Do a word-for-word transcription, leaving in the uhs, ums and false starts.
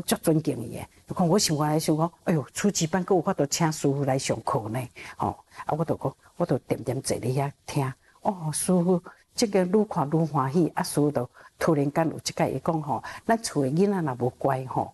足尊敬伊诶。看我想来想讲，哎哟，初级班阁有法度请师傅来上课呢，吼、哦，啊，我就讲，我就点点坐咧遐听，哦，师傅。这个愈看愈欢喜，啊，师傅就突然间有一届伊讲吼，咱厝诶囡仔若无乖吼，